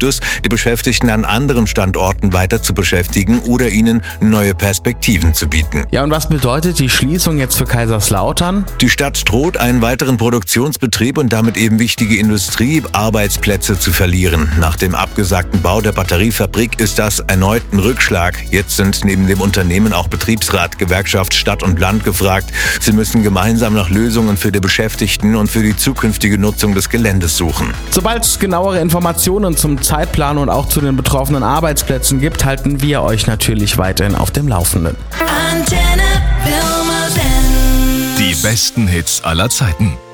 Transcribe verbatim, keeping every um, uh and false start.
gibt es, die Beschäftigten an anderen Standorten weiter zu beschäftigen oder ihnen neue Perspektiven zu bieten. Ja, und was bedeutet die Schließung jetzt für Kaiserslautern? Die Stadt droht, einen weiteren Produktionsbetrieb und damit eben wichtige Industriearbeitsplätze zu verlieren. Nach dem abgesagten Bau der Batteriefabrik ist das erneut ein Rückschlag. Jetzt sind neben dem Unternehmen auch Betriebsrat, Gewerkschaft, Stadt und Land gefragt. Sie müssen gemeinsam nach Lösungen für die Beschäftigten und für die zukünftige Nutzung des Geländes suchen. Sobald es genauere Informationen zum Zeitplan und auch zu den betroffenen Arbeitsplätzen gibt, halten wir euch natürlich weiterhin auf dem Laufenden. Antenne Wilmersdorf. Die besten Hits aller Zeiten.